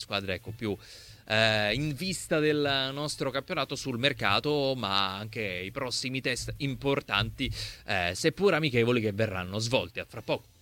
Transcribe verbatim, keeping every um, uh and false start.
squadre ecco più eh, in vista del nostro campionato sul mercato, ma anche i prossimi test importanti, eh, seppur amichevoli, che verranno svolti a fra poco.